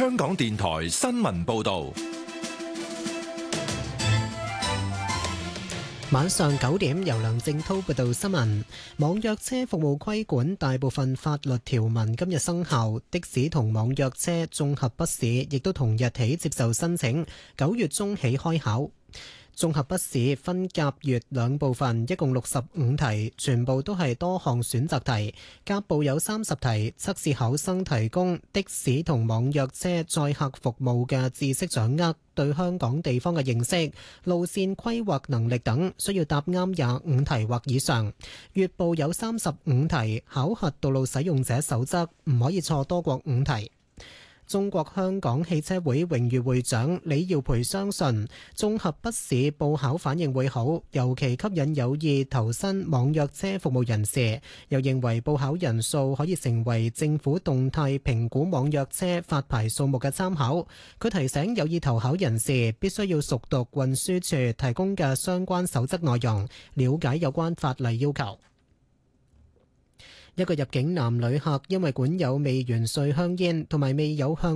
香港電台新聞報道。 晚上9點，由梁正滔報道新聞。網約車服務規管大部分法律條文今日生效，的士同網約車綜合筆試亦都同日起接受申請，9月中起開考。綜合筆試分甲乙兩部分，一共65題，全部都係多項選擇題。甲部有30題，測試考生提供的士同網約車載客服務嘅知識掌握、對香港地方嘅認識、路線規劃能力等，需要答啱25題或以上。乙部有35題，考核道路使用者守則，唔可以錯多過5題。中國香港汽車會榮譽會長李耀培相信，綜合筆試報考反應會好，尤其吸引有意投身網約車服務人士。又認為報考人數可以成為政府動態評估網約車發牌數目嘅參考。佢提醒有意投考人士必須要熟讀運輸署提供嘅相關守則內容，了解有關法例要求。一個入境男旅客因為管有未完稅香煙同埋未有向